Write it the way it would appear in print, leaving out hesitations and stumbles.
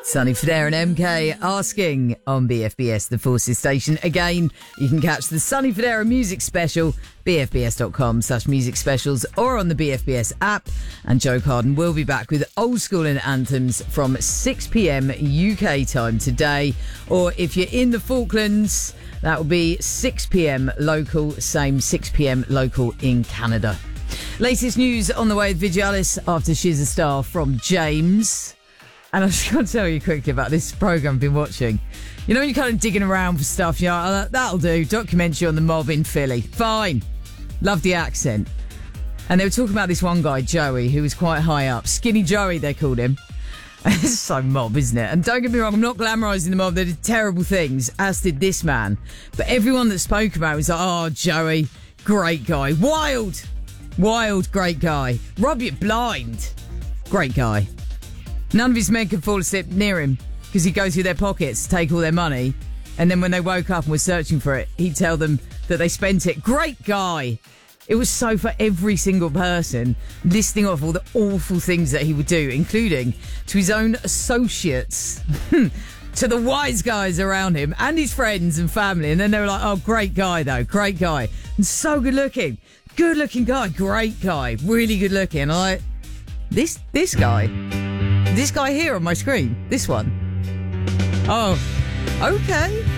Sonny Fodera and MK asking on BFBS, the Forces station. Again, you can catch the Sonny Fodera music special, bfbs.com/music specials, or on the BFBS app. And Joe Carden will be back with Old School and Anthems from 6 p.m. UK time today. Or if you're in the Falklands, that will be 6 p.m. local, same 6 p.m. local in Canada. Latest news on the way with Vigialis after She's a Star from James. And I'm just going to tell you quickly about this programme I've been watching. You know when you're kind of digging around for stuff, you're like, oh, that'll do. Documentary on the mob in Philly. Fine. Love the accent. And they were talking about this one guy, Joey, who was quite high up. Skinny Joey, they called him. It's so mob, isn't it? And don't get me wrong, I'm not glamorising the mob. They did terrible things, as did this man. But everyone that spoke about it was like, oh, Joey, great guy. Wild, great guy. Rob you blind. Great guy. None of his men could fall asleep near him because he'd go through their pockets, take all their money, and then when they woke up and were searching for it, he'd tell them that they spent it. Great guy. It was so for every single person, listing off all the awful things that he would do, including to his own associates, to the wise guys around him and his friends and family. And then they were like, oh, great guy, though. Great guy. And so good looking. Good looking guy. Great guy. Really good looking. And I'm like, this guy. This guy here on my screen. This one. Oh, okay.